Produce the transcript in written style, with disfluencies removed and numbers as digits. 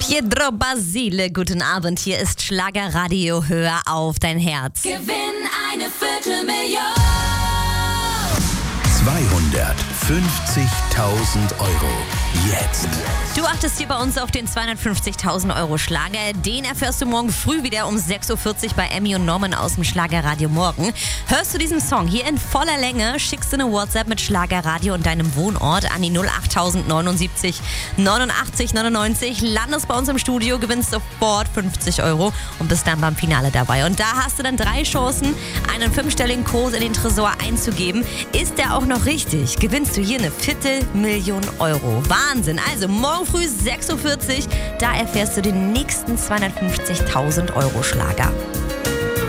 Pietro Basile, guten Abend. Hier ist Schlagerradio. Hör auf dein Herz. Gewinn eine Viertelmillion. 250.000 Euro. Jetzt. Du achtest hier bei uns auf den 250.000 Euro Schlager. Den erfährst du morgen früh wieder um 6.40 Uhr bei Emmy und Norman aus dem Schlagerradio Morgen. Hörst du diesen Song hier in voller Länge, schickst du eine WhatsApp mit Schlagerradio und deinem Wohnort an die 08079 89 99, landest bei uns im Studio, gewinnst sofort 50 Euro und bist dann beim Finale dabei. Und da hast du dann 3 Chancen, einen 5-stelligen Kurs in den Tresor einzugeben. Ist der auch noch richtig, gewinnst du hier eine Viertelmillion Euro. Wahnsinn! Also morgen früh 6.40 Uhr, da erfährst du den nächsten 250.000 Euro Schlager.